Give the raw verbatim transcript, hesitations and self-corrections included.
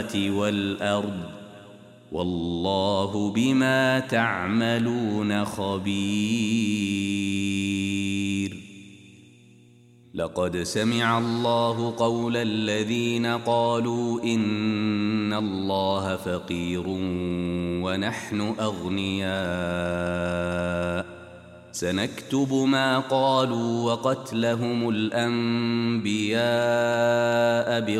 والأرض والله بما تعملون خبير. لقد سمع الله قول الذين قالوا إن الله فقير ونحن أغنياء سنكتب ما قالوا وقتلهم الأنبياء